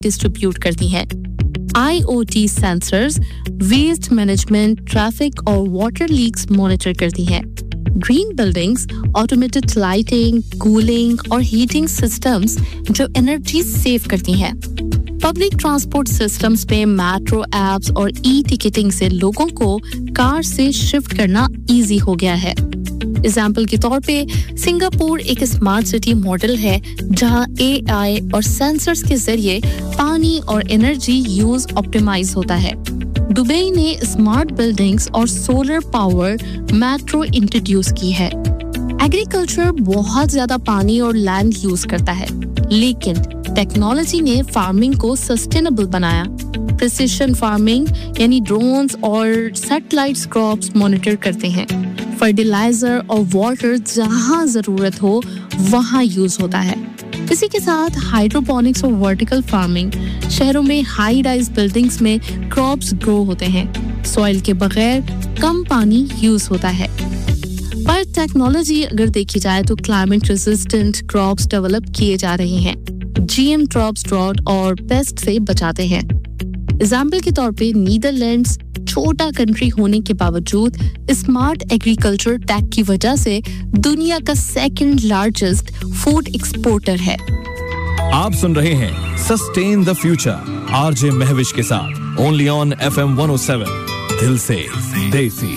Distribute करती हैं। IoT sensors waste management, traffic और वाटर लीक्स मॉनिटर करती हैं। Green buildings automated lighting, cooling और हीटिंग सिस्टम्स जो एनर्जी सेव करती हैं। पब्लिक ट्रांसपोर्ट सिस्टम्स पे मेट्रो एप्स और टिकटिंग से लोगों को कार से शिफ्ट करना इजी हो गया है। एग्जाम्पल के तौर पे सिंगापुर एक स्मार्ट सिटी मॉडल है जहां AI और सेंसर्स के जरिए पानी और एनर्जी यूज ऑप्टिमाइज होता है। दुबई ने स्मार्ट बिल्डिंग्स और सोलर पावर मेट्रो इंट्रोड्यूस की है। एग्रीकल्चर बहुत ज्यादा पानी और लैंड यूज करता है, लेकिन टेक्नोलॉजी ने फार्मिंग को सस्टेनेबल बनाया। प्रिसिशन फार्मिंग यानी ड्रोन्स और सैटेलाइट्स क्रॉप्स मॉनिटर करते हैं। फर्टिलाइजर और वाटर जहां जरूरत हो वहां यूज होता है। इसी के साथ हाइड्रोपोनिक्स और वर्टिकल फार्मिंग, शहरों में हाई राइज बिल्डिंग्स में क्रॉप्स ग्रो होते हैं। सॉइल के बगैर कम पानी यूज होता है। पर टेक्नोलॉजी अगर देखी जाए तो क्लाइमेट रेजिस्टेंट क्रॉप्स डेवलप किए जा रहे हैं। GM क्रॉप्स ड्रॉट और पेस्ट से बचाते हैं। एग्जाम्पल के तौर पे नीदरलैंड्स छोटा कंट्री होने के बावजूद स्मार्ट एग्रीकल्चर टेक की वजह से दुनिया का सेकंड लार्जेस्ट फूड एक्सपोर्टर है। आप सुन रहे हैं sustain the future RJ Mahwish के साथ ओनली ऑन FM 107 दिल से देसी।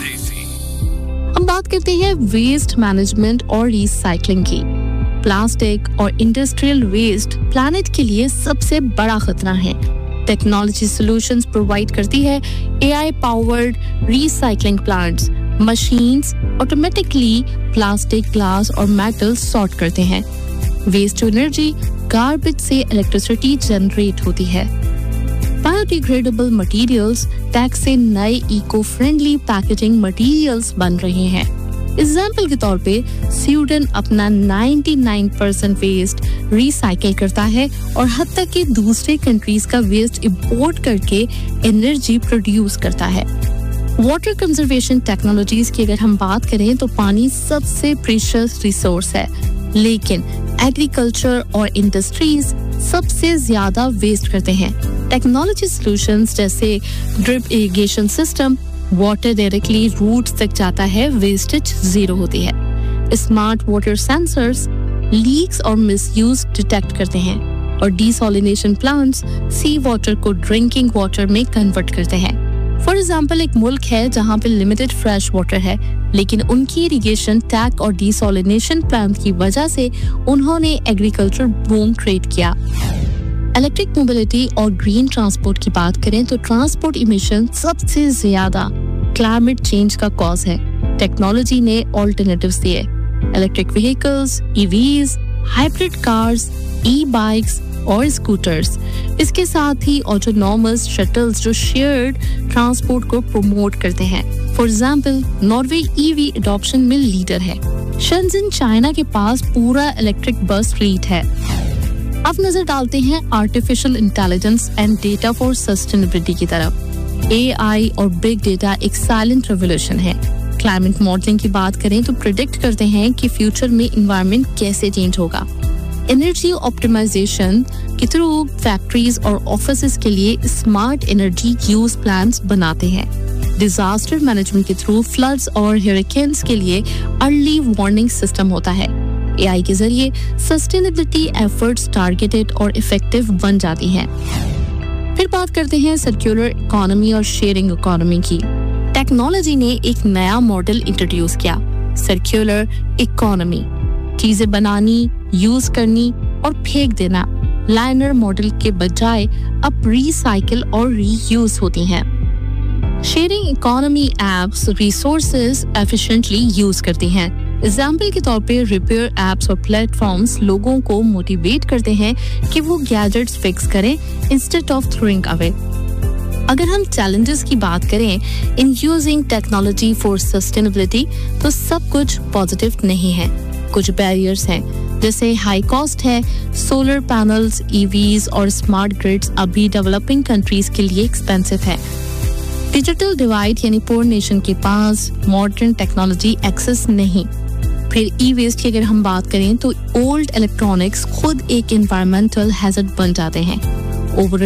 हम बात करते हैं वेस्ट मैनेजमेंट और रिसाइकलिंग की। प्लास्टिक और इंडस्ट्रियल वेस्ट प्लैनेट के लिए सबसे बड़ा खतरा है। टेक्नोलॉजी सॉल्यूशंस प्रोवाइड करती है AI powered recycling plants. Machines automatically plastic, glass और मेटल सॉर्ट करते हैं। वेस्ट टू एनर्जी गार्बेज से इलेक्ट्रिसिटी जनरेट होती है। बायोडिग्रेडेबल मटेरियल्स टैग से नए इको फ्रेंडली पैकेजिंग मटेरियल्स बन रहे हैं। एग्जाम्पल के तौर पे स्वीडन अपना 99% वेस्ट रिसाइकिल करता है और हद तक कि दूसरे कंट्रीज का वेस्ट इंपोर्ट करके एनर्जी प्रोड्यूस करता है। वाटर कंजर्वेशन टेक्नोलॉजीज की अगर हम बात करें तो पानी सबसे प्रीशियस रिसोर्स है, लेकिन एग्रीकल्चर और इंडस्ट्रीज सबसे ज्यादा वेस्ट करते हैं। टेक्नोलॉजी सॉल्यूशंस जैसे drip irrigation system, water directly roots तक जाता है, वेस्टेज जीरो होती है। स्मार्ट वाटर सेंसर्स लीक्स और मिसयूज डिटेक्ट करते हैं और डिसैलिनेशन प्लांट्स सी वाटर को ड्रिंकिंग वाटर में कन्वर्ट करते हैं। फॉर एग्जाम्पल एक मुल्क है जहां पे लिमिटेड फ्रेश वाटर है, लेकिन उनकी इरिगेशन टैक और डिसैलिनेशन प्लांट की वजह से उन्होंने एग्रीकल्चर बूम क्रिएट किया। इलेक्ट्रिक मोबिलिटी और ग्रीन ट्रांसपोर्ट की बात करें तो ट्रांसपोर्ट इमिशन सबसे ज्यादा क्लाइमेट चेंज का कॉज है। टेक्नोलॉजी ने ऑल्टरनेटिव्स दिए। Electric vehicles, EVs, hybrid cars, e-bikes और स्कूटर्स। इसके साथ ही ऑटोनॉमस शटल्स जो शेयर्ड ट्रांसपोर्ट को प्रमोट करते हैं। For example Norway EV adoption में लीडर है। शेंजन चाइना के पास पूरा इलेक्ट्रिक बस फ्लीट है। अब नजर डालते हैं artificial intelligence and data for sustainability की तरफ। AI और बिग डेटा एक साइलेंट रेवोल्यूशन है। क्लाइमेट मॉडलिंग की बात करें तो प्रिडिक्ट करते हैं कि फ्यूचर में एनवायरनमेंट कैसे चेंज होगा। एनर्जी ऑप्टिमाइजेशन के थ्रू फैक्ट्रीज और ऑफिसेज के लिए स्मार्ट एनर्जी यूज प्लान्स बनाते हैं। डिजास्टर मैनेजमेंट के थ्रू फ्लड्स और हरिकेन्स के लिए अर्ली वार्निंग सिस्टम होता है। AI के जरिए सस्टेनेबिलिटी एफर्ट्स टारगेटेड और इफेक्टिव बन जाती हैं। फिर बात करते हैं सर्कुलर इकोनॉमी और शेयरिंग इकोनॉमी की। टेक्नोलॉजी ने एक नया मॉडल इंट्रोड्यूस किया, सर्कुलर इकोनॉमी। चीजें बनानी, यूज करनी और फेंक देना लाइनर मॉडल के बजाय अब रिसाइकिल और रीयूज होती हैं। Sharing economy apps resources efficiently use करती हैं। एग्जाम्पल के तौर पे रिपेयर एप्स और प्लेटफॉर्म्स लोगों को मोटिवेट करते हैं कि वो गैजेट्स फिक्स करें इंस्टेड ऑफ थ्रोइंग अवे। अगर हम चैलेंजेस की बात करें in using technology for sustainability तो सब कुछ पॉजिटिव नहीं है। कुछ बैरियर्स हैं जैसे हाई कॉस्ट है, सोलर पैनल्स, EVs और स्मार्ट ग्रिड्स अभी डेवलपिंग कंट्रीज के लिए एक्सपेंसिव है। डिजिटल डिवाइड यानी पुअर नेशन के पास मॉडर्न टेक्नोलॉजी एक्सेस नहीं। फिर ई-वेस्ट की अगर हम बात करें तो ओल्ड इलेक्ट्रॉनिक्स खुद एक एनवायरमेंटल हैजर्ड बन जाते हैं। ओवर